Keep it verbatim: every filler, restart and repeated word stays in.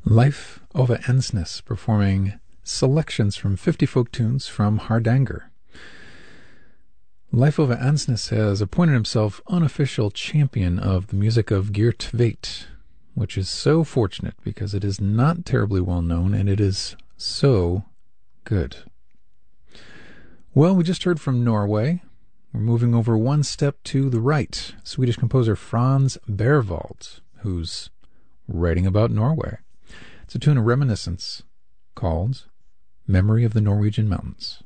Leif Ove Ansnes performing selections from fifty folk tunes from Hardanger. Leif Ove Ansnes has appointed himself unofficial champion of the music of Geert Tveit, which is so fortunate because it is not terribly well known and it is so good. Well, we just heard from Norway. We're moving over one step to the right. Swedish composer Franz Berwald, who's writing about Norway. It's a tune of reminiscence called Memory of the Norwegian Mountains.